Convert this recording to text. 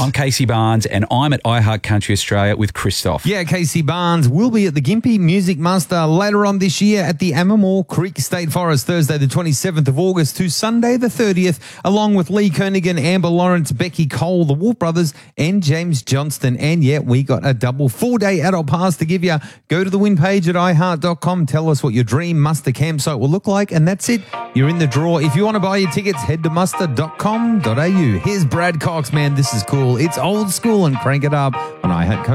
I'm Casey Barnes, and I'm at iHeart Country Australia with Christoph. Yeah, Casey Barnes will be at the Gympie Music Muster later on this year at the Ammermoor Creek State Forest, Thursday the 27th of August to Sunday the 30th, along with Lee Kernaghan, Amber Lawrence, Becky Cole, the Wolf Brothers, and James Johnston. And yeah, we got a double 4-day adult pass to give you. Go to the win page at iHeart.com. Tell us what your dream muster campsite will look like, and that's it. You're in the draw. If you want to buy your tickets, head to muster.com.au. Here's Brad Cox, man. This is cool. It's old school, and crank it up on iHeart Country.